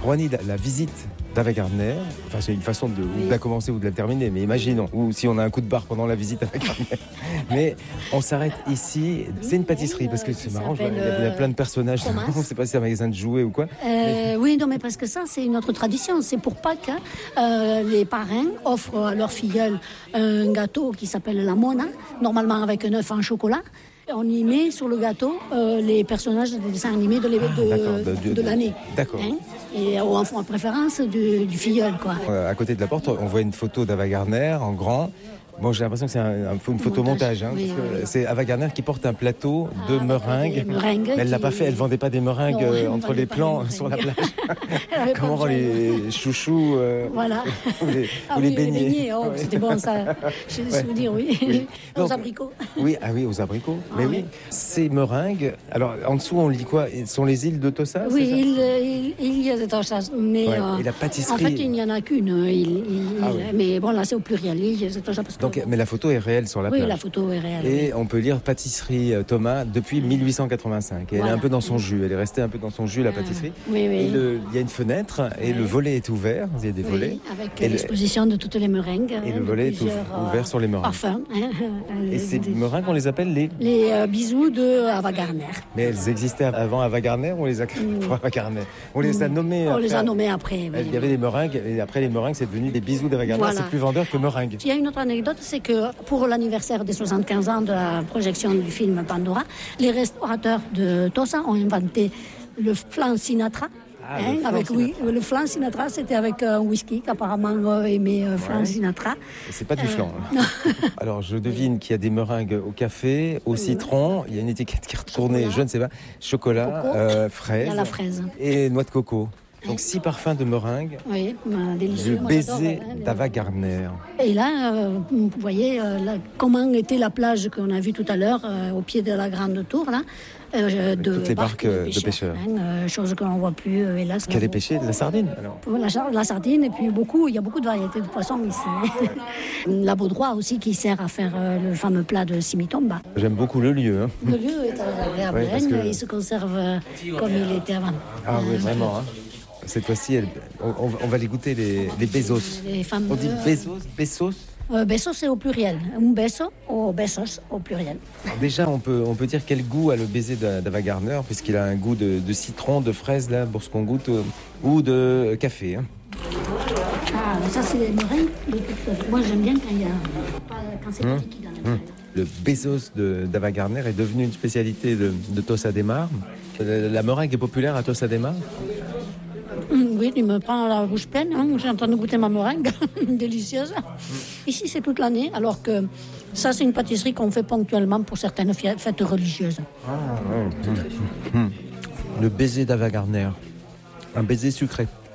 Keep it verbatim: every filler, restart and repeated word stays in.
Pour Annie, la, la visite d'Ava Gardner, enfin c'est une façon de, oui. de la commencer ou de la terminer, mais imaginons, ou si on a un coup de barre pendant la visite d'Ava Gardner. Mais on s'arrête ici, c'est une pâtisserie, parce que c'est marrant, il y, a, il y a plein de personnages, on ne sait pas si c'est un magasin de jouets ou quoi. Euh, mais... Oui, non, mais parce que ça, c'est une autre tradition, c'est pour Pâques, hein, euh, les parrains offrent à leur filleule un gâteau qui s'appelle la Mona, normalement avec un œuf en chocolat. On y met sur le gâteau euh, les personnages des dessins animés de, de, ah, de, de l'année. D'accord. Hein, et en, en préférence du, du filleul, quoi. Euh, à côté de la porte, on voit une photo d'Ava Gardner en grand. Bon, j'ai l'impression que c'est un, un, une photo montage, hein, oui, parce que oui. c'est Ava Gardner qui porte un plateau de ah, meringues. meringues. Mais elle l'a qui... pas fait, elle vendait pas des meringues non, euh, entre les plans sur la plage. Comment on vend les chouchous euh, voilà. ou les, ah, ou les oui, beignets. Les beignets, oh, oui. C'était bon ça. J'ai des ouais. souvenirs, oui. oui. Aux Donc, abricots. Oui, ah oui, aux abricots. Ah, Mais oui. oui, ces meringues. Alors en dessous, on lit quoi? Ce sont les îles de Tossa? Oui, il, il, il y a de Tossa, mais ouais. euh, et la pâtisserie. En fait, il n'y en a qu'une. Il, il, ah, oui. Mais bon, là, c'est au pluriel. Il y a de Tossa parce que. Donc, mais la photo est réelle sur la oui, plage. Oui, la photo est réelle. Et oui. on peut lire pâtisserie Thomas depuis mille huit cent quatre-vingt-cinq. Et voilà. Elle est un peu dans son jus. Elle est restée un peu dans son jus, la pâtisserie. Ah, oui, oui. Il y a une fenêtre et oui. le volet est ouvert. Il y a des oui, volets. Avec et l'exposition le... de toutes les meringues. Et le volet est ouvert sur les meringues. Parfum. Hein, et ces des... meringues, on les appelle les Les euh, bisous de Ava Gardner. Mais elles existaient avant Ava Gardner ou on les a créées pour Ava Gardner? On les a nommées. On après. les a nommées après. Oui. Il y avait des meringues et après les meringues, c'est devenu des bisous d'Ava Gardner. Voilà. C'est plus vendeur que meringues. Il y a une autre anecdote, c'est que pour l'anniversaire des soixante-quinze ans de la projection du film Pandora, les restaurateurs de Tossa ont inventé le flan Sinatra. Ah, hein, le avec, oui, le flan Sinatra, c'était avec un whisky qu'apparemment euh, aimait euh, flan ouais. Sinatra. Et c'est pas du flan. Euh... Hein. Alors je devine qu'il y a des meringues au café, au citron, il y a une étiquette qui est retournée, chocolat. Je ne sais pas, chocolat, euh, fraise, il y a la fraise. Et noix de coco. Donc six parfums de meringue. Oui, délicieux. Le baiser d'Ava Gardner. Et là, euh, vous voyez euh, là, comment était la plage qu'on a vue tout à l'heure, euh, au pied de la grande tour, là. Euh, de toutes les barques, barques de pêcheurs, de pêcheurs. Hein, euh, chose que l'on ne voit plus, euh, hélas. Quelle est pêchée? De la sardine alors. La, la sardine, et puis beaucoup, il y a beaucoup de variétés de poissons ici. La baudroie aussi qui sert à faire euh, le fameux plat de simitomba. J'aime beaucoup le lieu. Hein. Le lieu est agréable, ouais, hein, que... il se conserve euh, comme il était avant. Ah oui, vraiment. Hein. Cette fois-ci, elle, on, on va les goûter, les, les Bezos. Les fameux... On dit Bezos, Bezos euh, Bezos, c'est au pluriel. Un beso ou Bezos au pluriel. Alors déjà, on peut, on peut dire quel goût a le baiser d'Ava Gardner, puisqu'il a un goût de, de citron, de fraise, là, pour ce qu'on goûte, euh, ou de café. Hein. Ah, ça, c'est les meringues. Moi, j'aime bien quand, il y a, quand c'est hum, liquide. Hum. Le Bezos d'Ava Gardner est devenu une spécialité de, de Tossa de Mar. La meringue est populaire à Tossa de Mar. Oui, il me prend la bouche pleine. Hein. J'ai en train de goûter ma meringue, délicieuse. Ici, c'est toute l'année, alors que ça, c'est une pâtisserie qu'on fait ponctuellement pour certaines fêtes religieuses. Ah, ouais. mmh. Mmh. Le baiser d'Ava Gardner, un baiser sucré.